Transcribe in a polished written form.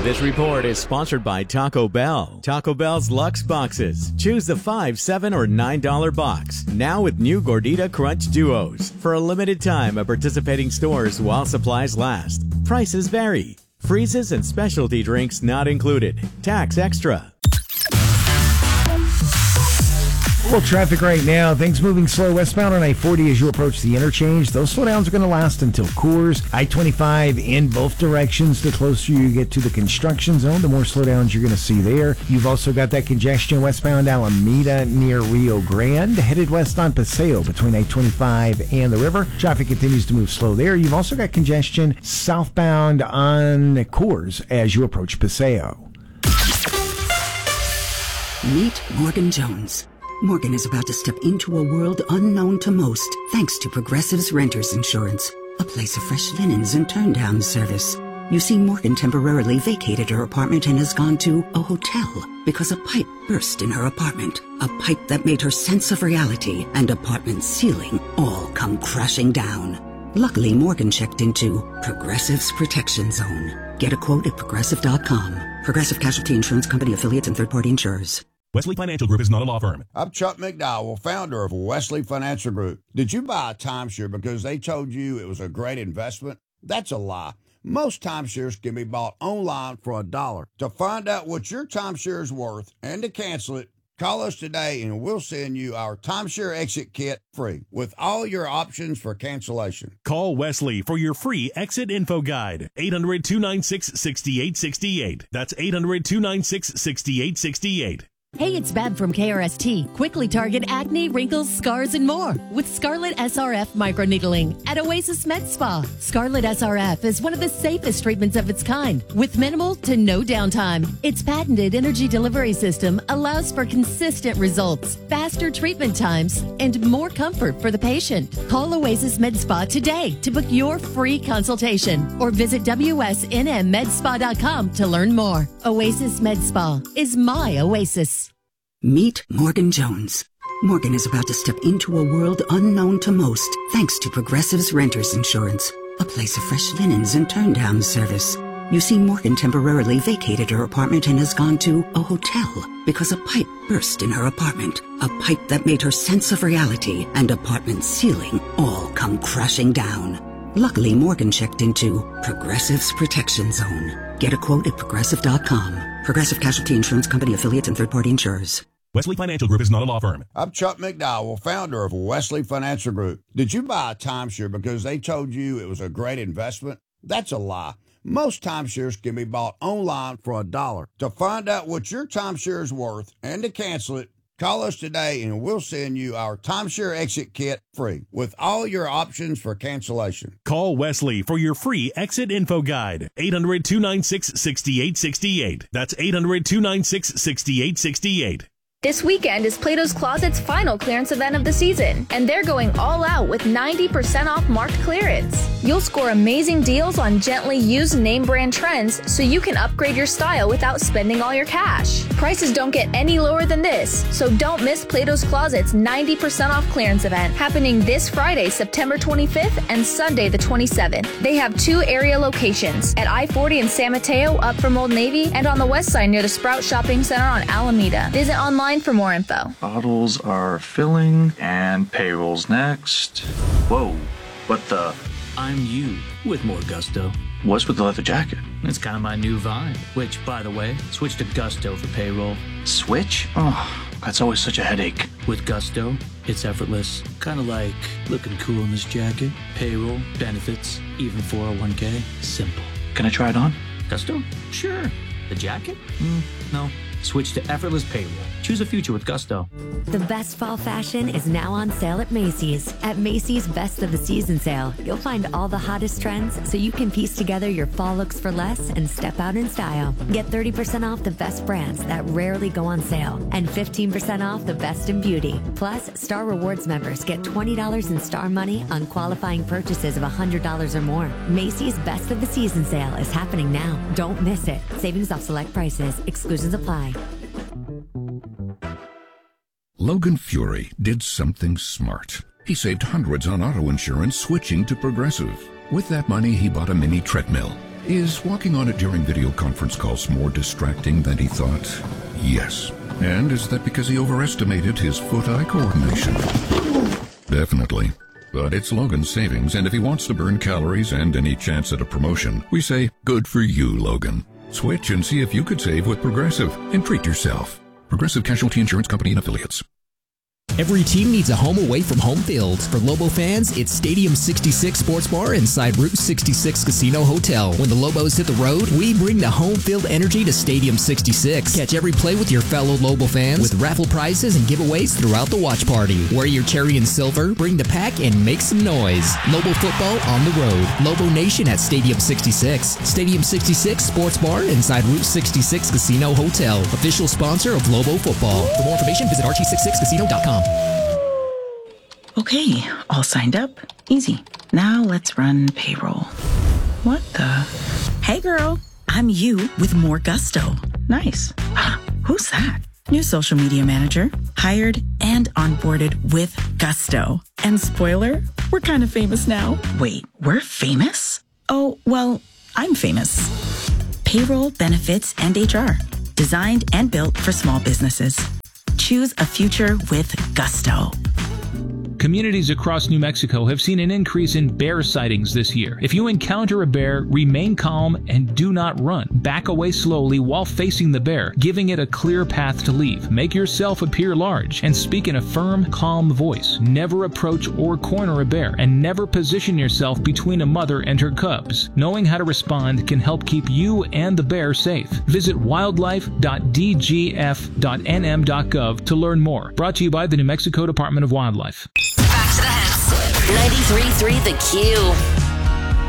This report is sponsored by Taco Bell. Taco Bell's Luxe Boxes. Choose the $5, $7, or $9 box. Now with new Gordita Crunch Duos. For a limited time at participating stores while supplies last. Prices vary. Freezes and specialty drinks not included. Tax extra. Well, traffic right now. Things moving slow westbound on I-40 as you approach the interchange. Those slowdowns are going to last until Coors. I-25 in both directions. The closer you get to the construction zone, the more slowdowns you're going to see there. You've also got that congestion westbound Alameda near Rio Grande. Headed west on Paseo between I-25 and the river. Traffic continues to move slow there. You've also got congestion southbound on Coors as you approach Paseo. Meet Morgan Jones. Morgan is about to step into a world unknown to most, thanks to Progressive's Renters Insurance, a place of fresh linens and turn-down service. You see, Morgan temporarily vacated her apartment and has gone to a hotel because a pipe burst in her apartment. A pipe that made her sense of reality and apartment ceiling all come crashing down. Luckily, Morgan checked into Progressive's Protection Zone. Get a quote at Progressive.com. Progressive Casualty Insurance Company, affiliates, and third-party insurers. Wesley Financial Group is not a law firm. I'm Chuck McDowell, founder of Wesley Financial Group. Did you buy a timeshare because they told you it was a great investment? That's a lie. Most timeshares can be bought online for $1. To find out what your timeshare is worth and to cancel it, call us today and we'll send you our timeshare exit kit free with all your options for cancellation. Call Wesley for your free exit info guide. 800-296-6868. That's 800-296-6868. Hey, it's Bab from KRST. Quickly target acne, wrinkles, scars, and more with Scarlet SRF microneedling at Oasis Med Spa. Scarlet SRF is one of the safest treatments of its kind with minimal to no downtime. Its patented energy delivery system allows for consistent results, faster treatment times, and more comfort for the patient. Call Oasis Med Spa today to book your free consultation or visit WSNMMedspa.com to learn more. Oasis Med Spa is my oasis. Meet Morgan Jones. Morgan is about to step into a world unknown to most, thanks to Progressive's Renters Insurance, a place of fresh linens and turn-down service. You see, Morgan temporarily vacated her apartment and has gone to a hotel because a pipe burst in her apartment. A pipe that made her sense of reality and apartment ceiling all come crashing down. Luckily, Morgan checked into Progressive's Protection Zone. Get a quote at Progressive.com. Progressive Casualty Insurance Company, affiliates, and third-party insurers. Wesley Financial Group is not a law firm. I'm Chuck McDowell, founder of Wesley Financial Group. Did you buy a timeshare because they told you it was a great investment? That's a lie. Most timeshares can be bought online for $1. To find out what your timeshare is worth and to cancel it, call us today and we'll send you our timeshare exit kit free with all your options for cancellation. Call Wesley for your free exit info guide. 800-296-6868. That's 800-296-6868. This weekend is Plato's Closet's final clearance event of the season, and they're going all out with 90% off marked clearance. You'll score amazing deals on gently used name brand trends so you can upgrade your style without spending all your cash. Prices don't get any lower than this, so don't miss Plato's Closet's 90% off clearance event happening this Friday, September 25th and Sunday the 27th. They have 2 area locations at I-40 in San Mateo up from Old Navy and on the west side near the Sprout Shopping Center on Alameda. Visit online for more info. Bottles are filling and payroll's next. Whoa, what the? I'm you with more gusto. What's with the leather jacket? It's kind of my new vibe. Which, by the way, switch to Gusto for payroll. Switch? Oh, that's always such a headache. With Gusto, it's effortless. Kind of like looking cool in this jacket. Payroll, benefits, even 401k. Simple. Can I try it on? Gusto? Sure. The jacket? No. Switch to effortless payroll. Choose a future with Gusto. The best fall fashion is now on sale at Macy's. At Macy's Best of the Season sale, you'll find all the hottest trends so you can piece together your fall looks for less and step out in style. Get 30% off the best brands that rarely go on sale and 15% off the best in beauty. Plus, Star Rewards members get $20 in Star Money on qualifying purchases of $100 or more. Macy's Best of the Season sale is happening now. Don't miss it. Savings off select prices. Exclusions apply. Logan Fury did something smart. He saved hundreds on auto insurance switching to Progressive. With that money, he bought a mini treadmill. Is walking on it during video conference calls more distracting than he thought? Yes. And is that because he overestimated his foot-eye coordination? Definitely. But it's Logan's savings, and if he wants to burn calories and any chance at a promotion, we say, good for you, Logan. Switch and see if you could save with Progressive and treat yourself. Progressive Casualty Insurance Company and Affiliates. Every team needs a home away from home field. For Lobo fans, it's Stadium 66 Sports Bar inside Route 66 Casino Hotel. When the Lobos hit the road, we bring the home field energy to Stadium 66. Catch every play with your fellow Lobo fans with raffle prizes and giveaways throughout the watch party. Wear your cherry and silver, bring the pack, and make some noise. Lobo football on the road. Lobo Nation at Stadium 66. Stadium 66 Sports Bar inside Route 66 Casino Hotel. Official sponsor of Lobo football. For more information, visit rt66casino.com. Okay, all signed up. Easy. Now let's run payroll. What the? Hey girl, I'm you with more gusto. Nice. Who's that? New social media manager. Hired and onboarded with gusto. And spoiler, we're kind of famous now. Wait, we're famous? Oh, well, I'm famous. Payroll, benefits, and HR. Designed and built for small businesses. Choose a future with gusto. Communities across New Mexico have seen an increase in bear sightings this year. If you encounter a bear, remain calm and do not run. Back away slowly while facing the bear, giving it a clear path to leave. Make yourself appear large and speak in a firm, calm voice. Never approach or corner a bear, and never position yourself between a mother and her cubs. Knowing how to respond can help keep you and the bear safe. Visit wildlife.dgf.nm.gov to learn more. Brought to you by the New Mexico Department of Wildlife. Back to the hits. 93.3 The Q.